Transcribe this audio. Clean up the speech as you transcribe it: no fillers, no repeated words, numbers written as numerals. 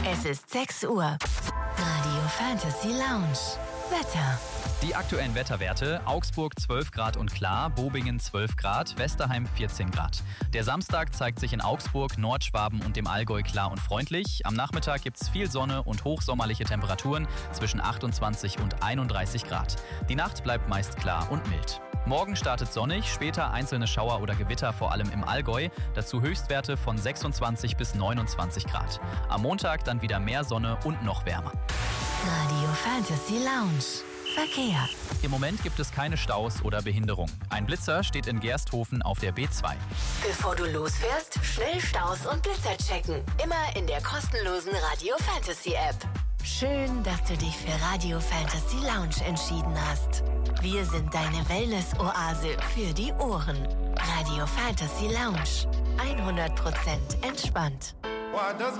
Es ist 6 Uhr. Radio Fantasy Lounge. Wetter. Die aktuellen Wetterwerte: Augsburg 12 Grad und klar, Bobingen 12 Grad, Westerheim 14 Grad. Der Samstag zeigt sich in Augsburg, Nordschwaben und dem Allgäu klar und freundlich. Am Nachmittag gibt's viel Sonne und hochsommerliche Temperaturen zwischen 28 und 31 Grad. Die Nacht bleibt meist klar und mild. Morgen startet sonnig, später einzelne Schauer oder Gewitter, vor allem im Allgäu. Dazu Höchstwerte von 26 bis 29 Grad. Am Montag dann wieder mehr Sonne und noch wärmer. Radio Fantasy Lounge. Verkehr. Im Moment gibt es keine Staus oder Behinderung. Ein Blitzer steht in Gersthofen auf der B2. Bevor du losfährst, schnell Staus und Blitzer checken. Immer in der kostenlosen Radio Fantasy App. Schön, dass du dich für Radio Fantasy Lounge entschieden hast. Wir sind deine Wellness-Oase für die Ohren. Radio Fantasy Lounge. 100% entspannt.